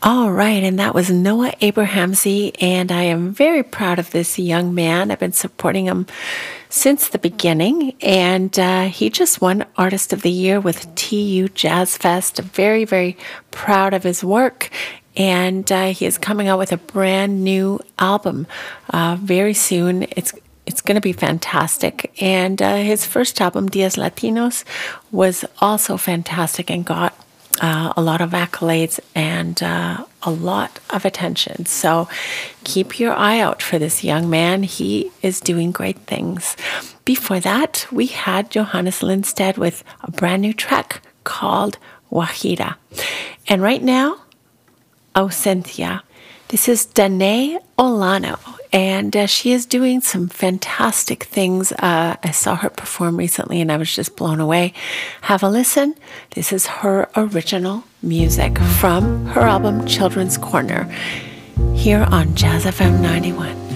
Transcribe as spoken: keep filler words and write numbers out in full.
All right, and that was Noah Abrahamsey, and I am very proud of this young man. I've been supporting him since the beginning, and uh, he just won Artist of the Year with T U Jazz Fest. Very, very proud of his work, and uh, he is coming out with a brand new album uh, very soon. It's It's going to be fantastic. And uh, his first album, Dias Latinos, was also fantastic and got uh, a lot of accolades and uh, a lot of attention. So keep your eye out for this young man. He is doing great things. Before that, we had Johannes Lindstedt with a brand new track called Guajira. And right now, Ausencia. This is Danae Olano, and uh, she is doing some fantastic things. Uh, I saw her perform recently, and I was just blown away. Have a listen. This is her original music from her album Children's Corner here on Jazz F M ninety-one.